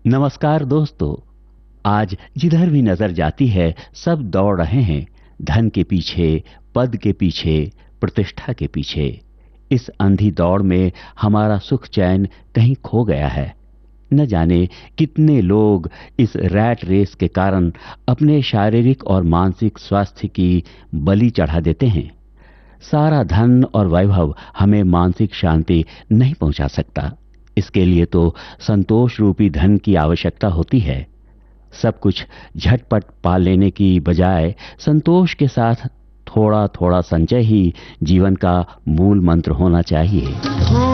नमस्कार दोस्तों। आज जिधर भी नजर जाती है सब दौड़ रहे हैं धन के पीछे, पद के पीछे, प्रतिष्ठा के पीछे। इस अंधी दौड़ में हमारा सुख चैन कहीं खो गया है। न जाने कितने लोग इस रैट रेस के कारण अपने शारीरिक और मानसिक स्वास्थ्य की बलि चढ़ा देते हैं। सारा धन और वैभव हमें मानसिक शांति नहीं पहुंचा सकता। इसके लिए तो संतोष रूपी धन की आवश्यकता होती है। सब कुछ झटपट पा लेने की बजाय संतोष के साथ थोड़ा थोड़ा संचय ही जीवन का मूल मंत्र होना चाहिए।